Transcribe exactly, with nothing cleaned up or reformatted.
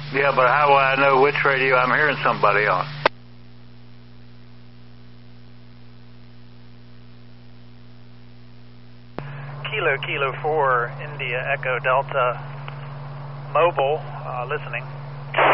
Yeah, but how will I know which radio I'm hearing somebody on? Kilo Kilo four, India Echo Delta, mobile, uh, listening.